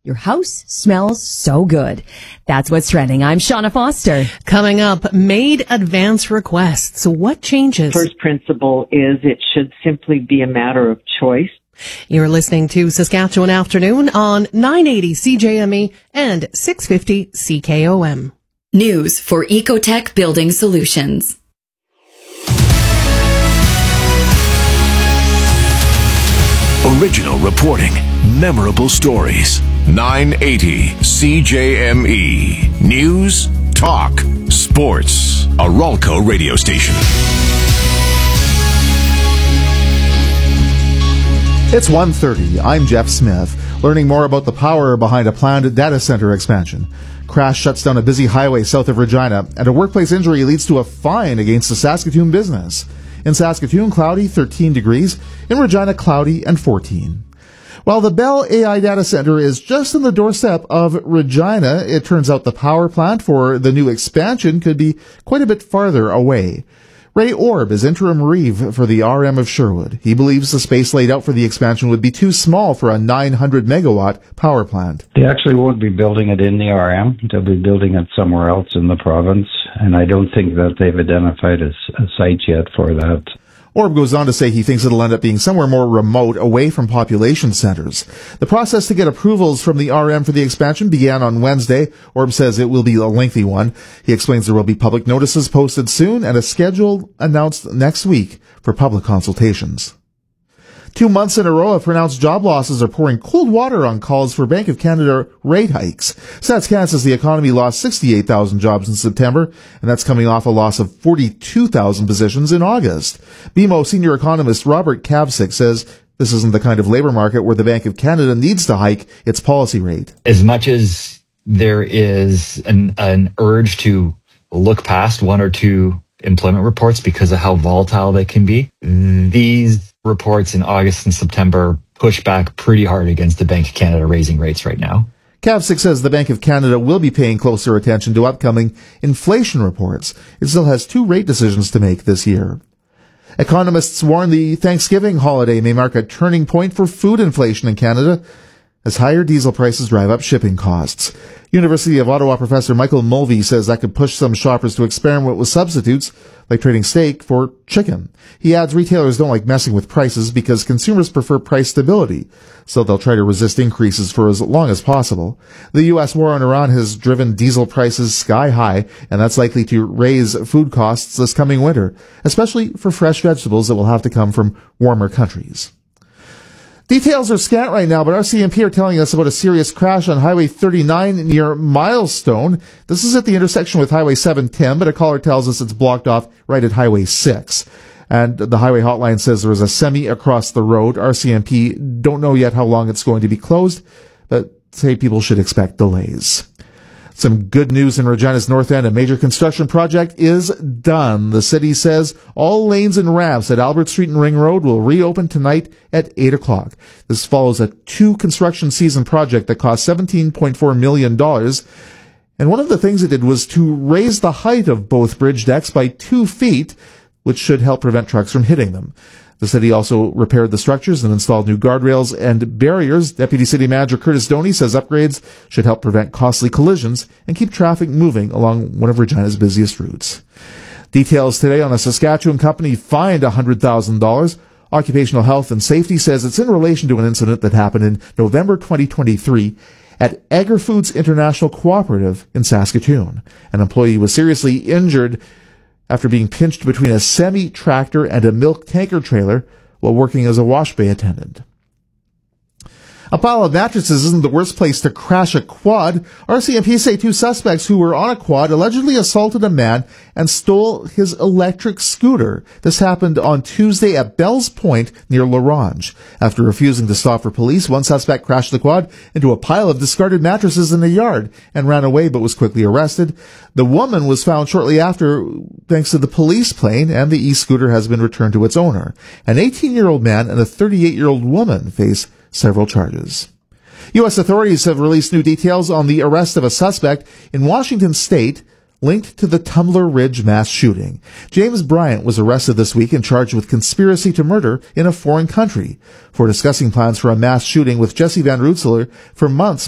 Your house smells so good. That's what's trending. I'm Shauna Foster. Coming up, made advance requests. What changes? First principle is it should simply be a matter of choice. You're listening to Saskatchewan Afternoon on 980 CJME and 650 CKOM. News for Ecotech Building Solutions. Original reporting, memorable stories. 980 CJME. News, talk, sports. A Ralco radio station. It's 1:30. I'm Jeff Smith, learning more about the power behind a planned data center expansion. Crash shuts down a busy highway south of Regina, and a workplace injury leads to a fine against a Saskatoon business. In Saskatoon, cloudy, 13 degrees. In Regina, cloudy and 14. While the Bell AI Data Center is just on the doorstep of Regina, it turns out the power plant for the new expansion could be quite a bit farther away. Ray Orb is interim reeve for the RM of Sherwood. He believes the space laid out for the expansion would be too small for a 900-megawatt power plant. They actually won't be building it in the RM. They'll be building it somewhere else in the province, and I don't think that they've identified a site yet for that. Orb goes on to say he thinks it'll end up being somewhere more remote, away from population centers. The process to get approvals from the RM for the expansion began on Wednesday. Orb says it will be a lengthy one. He explains there will be public notices posted soon and a schedule announced next week for public consultations. 2 months in a row of pronounced job losses are pouring cold water on calls for Bank of Canada rate hikes. StatsCan says the economy lost 68,000 jobs in September, and that's coming off a loss of 42,000 positions in August. BMO senior economist Robert Kavcik says this isn't the kind of labor market where the Bank of Canada needs to hike its policy rate. As much as there is an urge to look past one or two employment reports because of how volatile they can be, these reports in August and September push back pretty hard against the Bank of Canada raising rates right now. Kavcik says the Bank of Canada will be paying closer attention to upcoming inflation reports. It still has 2 rate decisions to make this year. Economists warn the Thanksgiving holiday may mark a turning point for food inflation in Canada as higher diesel prices drive up shipping costs. University of Ottawa professor Michael Mulvey says that could push some shoppers to experiment with substitutes, like trading steak for chicken. He adds retailers don't like messing with prices because consumers prefer price stability, so they'll try to resist increases for as long as possible. The U.S. war on Iran has driven diesel prices sky high, and that's likely to raise food costs this coming winter, especially for fresh vegetables that will have to come from warmer countries. Details are scant right now, but RCMP are telling us about a serious crash on Highway 39 near Milestone. This is at the intersection with Highway 710, but a caller tells us it's blocked off right at Highway 6. And the highway hotline says there is a semi across the road. RCMP don't know yet how long it's going to be closed, but say people should expect delays. Some good news in Regina's North End. A major construction project is done. The city says all lanes and ramps at Albert Street and Ring Road will reopen tonight at 8 o'clock. This follows a 2-construction season project that cost $17.4 million. And one of the things it did was to raise the height of both bridge decks by 2 feet, which should help prevent trucks from hitting them. The city also repaired the structures and installed new guardrails and barriers. Deputy City Manager Curtis Doney says upgrades should help prevent costly collisions and keep traffic moving along one of Regina's busiest routes. Details today on a Saskatchewan company fined $100,000. Occupational Health and Safety says it's in relation to an incident that happened in November 2023 at Agri-Foods International Cooperative in Saskatoon. An employee was seriously injured after being pinched between a semi-tractor and a milk tanker trailer while working as a wash bay attendant. A pile of mattresses isn't the worst place to crash a quad. RCMP say 2 suspects who were on a quad allegedly assaulted a man and stole his electric scooter. This happened on Tuesday at Bells Point near Larange. After refusing to stop for police, one suspect crashed the quad into a pile of discarded mattresses in a yard and ran away but was quickly arrested. The woman was found shortly after thanks to the police plane, and the e-scooter has been returned to its owner. An 18-year-old man and a 38-year-old woman face several charges. U.S. authorities have released new details on the arrest of a suspect in Washington state linked to the Tumbler Ridge mass shooting. James Bryant was arrested this week and charged with conspiracy to murder in a foreign country. For discussing plans for a mass shooting with Jesse Van Rootselaar, for months